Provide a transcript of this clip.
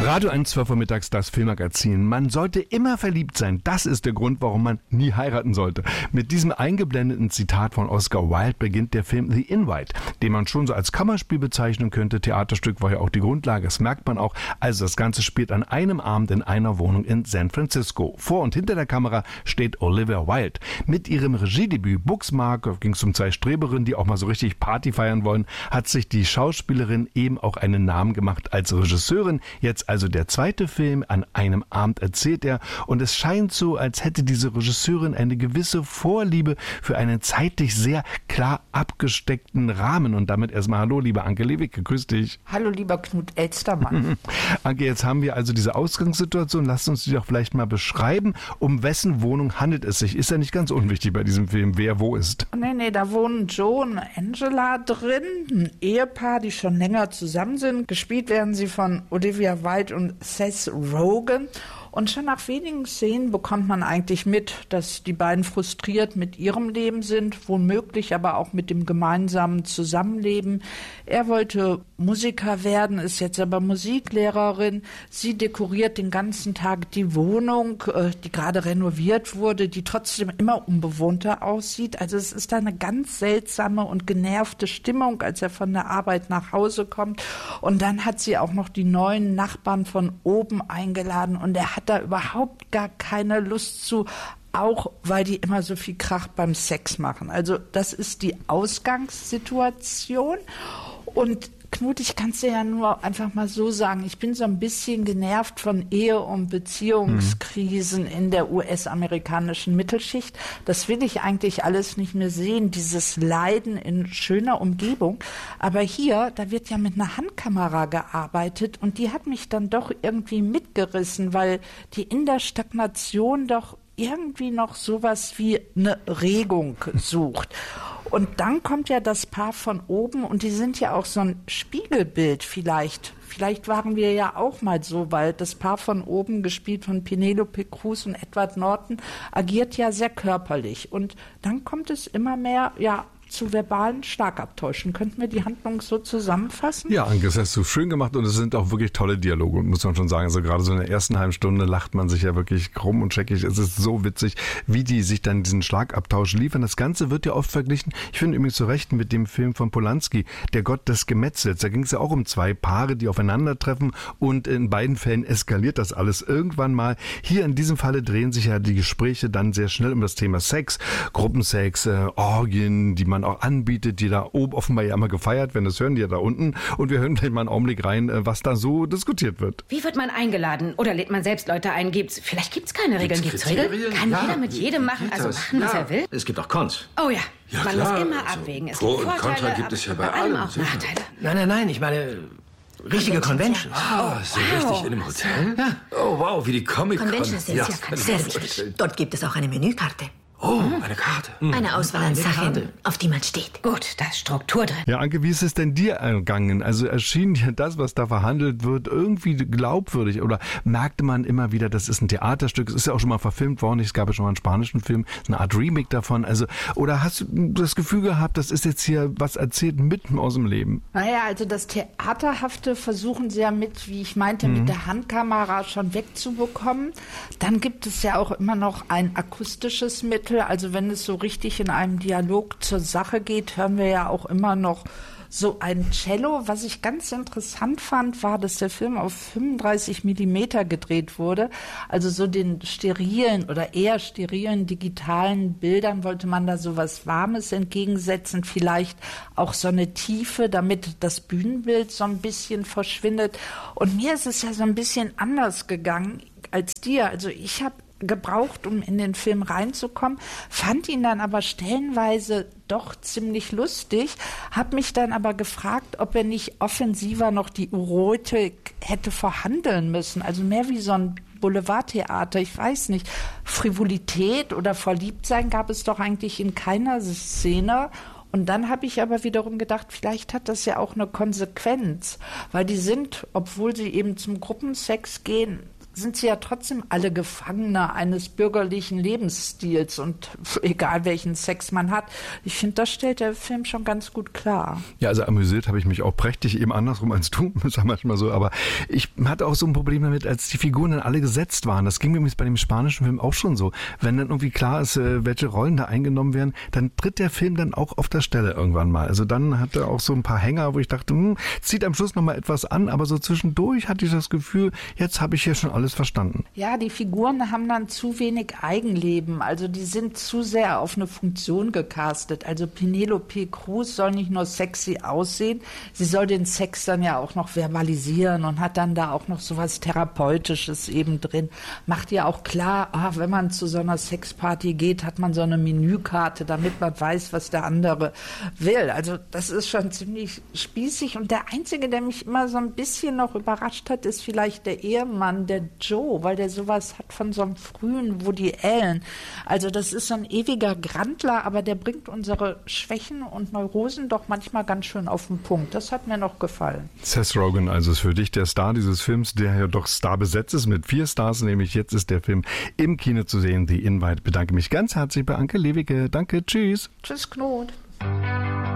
Radio 1, 12 Uhr mittags, das Filmmagazin. Man sollte immer verliebt sein. Das ist der Grund, warum man nie heiraten sollte. Mit diesem eingeblendeten Zitat von Oscar Wilde beginnt der Film The Invite, den man schon so als Kammerspiel bezeichnen könnte. Theaterstück war ja auch die Grundlage, das merkt man auch. Also das Ganze spielt an einem Abend in einer Wohnung in San Francisco. Vor und hinter der Kamera steht Olivia Wilde. Mit ihrem Regiedebüt Booksmart, ging es um zwei Streberinnen, die auch mal so richtig Party feiern wollen, hat sich die Schauspielerin eben auch einen Namen gemacht als Regisseurin. Jetzt also der zweite Film, an einem Abend erzählt er, und es scheint so, als hätte diese Regisseurin eine gewisse Vorliebe für einen zeitlich sehr klar abgesteckten Rahmen. Und damit erstmal hallo, liebe Anke Lewicke, grüß dich. Hallo, lieber Knut Elstermann. Anke, jetzt haben wir also diese Ausgangssituation. Lass uns die doch vielleicht mal beschreiben. Um wessen Wohnung handelt es sich? Ist ja nicht ganz unwichtig bei diesem Film, wer wo ist. Nee, da wohnen Joe und Angela drin, ein Ehepaar, die schon länger zusammen sind. Gespielt werden sie von Olivia Wilde und Seth Rogen. Und schon nach wenigen Szenen bekommt man eigentlich mit, dass die beiden frustriert mit ihrem Leben sind, womöglich aber auch mit dem gemeinsamen Zusammenleben. Er wollte Musiker werden, ist jetzt aber Musiklehrerin. Sie dekoriert den ganzen Tag die Wohnung, die gerade renoviert wurde, die trotzdem immer unbewohnter aussieht. Also es ist da eine ganz seltsame und genervte Stimmung, als er von der Arbeit nach Hause kommt. Und dann hat sie auch noch die neuen Nachbarn von oben eingeladen und er hat da überhaupt gar keine Lust zu, auch weil die immer so viel Krach beim Sex machen. Also das ist die Ausgangssituation. Und Knut, ich kann es dir ja nur einfach mal so sagen, ich bin so ein bisschen genervt von Ehe- und Beziehungskrisen in der US-amerikanischen Mittelschicht. Das will ich eigentlich alles nicht mehr sehen, dieses Leiden in schöner Umgebung. Aber hier, da wird ja mit einer Handkamera gearbeitet und die hat mich dann doch irgendwie mitgerissen, weil die in der Stagnation doch irgendwie noch sowas wie eine Regung sucht. Und dann kommt ja das Paar von oben und die sind ja auch so ein Spiegelbild vielleicht. Vielleicht waren wir ja auch mal so, weil das Paar von oben, gespielt von Penelope Cruz und Edward Norton, agiert ja sehr körperlich. Und dann kommt es immer mehr, zu verbalen Schlagabtäuschen. Könnten wir die Handlung so zusammenfassen? Ja, Anke, das hast du schön gemacht und es sind auch wirklich tolle Dialoge, muss man schon sagen. Also gerade so in der ersten halben Stunde lacht man sich ja wirklich krumm und scheckig. Es ist so witzig, wie die sich dann diesen Schlagabtausch liefern. Das Ganze wird ja oft verglichen, ich finde übrigens zu Recht, mit dem Film von Polanski, Der Gott des Gemetzels. Da ging es ja auch um zwei Paare, die aufeinandertreffen und in beiden Fällen eskaliert das alles irgendwann mal. Hier in diesem Falle drehen sich ja die Gespräche dann sehr schnell um das Thema Sex, Gruppensex, Orgien, die man auch anbietet, die da oben offenbar ja immer gefeiert werden. Das hören die ja da unten. Und wir hören gleich mal einen Augenblick rein, was da so diskutiert wird. Wie wird man eingeladen? Oder lädt man selbst Leute ein? Vielleicht gibt's keine Regeln. Gibt's Regeln? Kann jeder mit jedem machen, also machen, was er will? Es gibt auch Cons. Oh ja, man klar, muss immer also abwägen. Es Pro gibt und Vorteile, Contra gibt es ja bei allem allem, auch sicher. Nachteile. Nein, ich meine richtige Conventions. So richtig in einem Hotel? Ja. Oh, wow, wie die Comic-Con. Conventions sind sehr wichtig. Dort gibt es auch eine Menükarte. Oh, eine Karte. Eine Auswahl an Sachen, auf die man steht. Gut, da ist Struktur drin. Ja, Anke, wie ist es denn dir ergangen? Also erschien dir das, was da verhandelt wird, irgendwie glaubwürdig? Oder merkte man immer wieder, das ist ein Theaterstück, es ist ja auch schon mal verfilmt worden, es gab ja schon mal einen spanischen Film, eine Art Remake davon. Also, oder hast du das Gefühl gehabt, das ist jetzt hier was erzählt mitten aus dem Leben? Naja, also das Theaterhafte versuchen sie ja mit, wie ich meinte, mit der Handkamera schon wegzubekommen. Dann gibt es ja auch immer noch ein akustisches Mittel. Also wenn es so richtig in einem Dialog zur Sache geht, hören wir ja auch immer noch so ein Cello. Was ich ganz interessant fand, war, dass der Film auf 35 Millimeter gedreht wurde. Also so den sterilen oder eher sterilen digitalen Bildern wollte man da so was Warmes entgegensetzen, vielleicht auch so eine Tiefe, damit das Bühnenbild so ein bisschen verschwindet. Und mir ist es ja so ein bisschen anders gegangen als dir. Also ich habe gebraucht, um in den Film reinzukommen, fand ihn dann aber stellenweise doch ziemlich lustig, habe mich dann aber gefragt, ob er nicht offensiver noch die Erotik hätte verhandeln müssen, also mehr wie so ein Boulevardtheater, ich weiß nicht, Frivolität oder Verliebtsein gab es doch eigentlich in keiner Szene. Und dann habe ich aber wiederum gedacht, vielleicht hat das ja auch eine Konsequenz, weil die sind, obwohl sie eben zum Gruppensex gehen, sind sie ja trotzdem alle Gefangene eines bürgerlichen Lebensstils und egal welchen Sex man hat. Ich finde, das stellt der Film schon ganz gut klar. Ja, also amüsiert habe ich mich auch prächtig, eben andersrum als du, ist ja manchmal so, aber ich hatte auch so ein Problem damit, als die Figuren dann alle gesetzt waren. Das ging mir übrigens bei dem spanischen Film auch schon so. Wenn dann irgendwie klar ist, welche Rollen da eingenommen werden, dann tritt der Film dann auch auf der Stelle irgendwann mal. Also dann hat er auch so ein paar Hänger, wo ich dachte, zieht am Schluss nochmal etwas an, aber so zwischendurch hatte ich das Gefühl, jetzt habe ich hier schon alles verstanden. Ja, die Figuren haben dann zu wenig Eigenleben, also die sind zu sehr auf eine Funktion gecastet. Also Penelope Cruz soll nicht nur sexy aussehen, sie soll den Sex dann ja auch noch verbalisieren und hat dann da auch noch so was Therapeutisches eben drin. Macht ja auch klar, wenn man zu so einer Sexparty geht, hat man so eine Menükarte, damit man weiß, was der andere will. Also das ist schon ziemlich spießig und der Einzige, der mich immer so ein bisschen noch überrascht hat, ist vielleicht der Ehemann, der Joe, weil der sowas hat von so einem frühen Woody Allen. Also das ist so ein ewiger Grandler, aber der bringt unsere Schwächen und Neurosen doch manchmal ganz schön auf den Punkt. Das hat mir noch gefallen. Seth Rogen also ist für dich der Star dieses Films, der ja doch starbesetzt ist mit 4 Stars, nämlich jetzt ist der Film im Kino zu sehen, The Invite. Ich bedanke mich ganz herzlich bei Anke Lewicke. Danke, tschüss. Tschüss, Knut.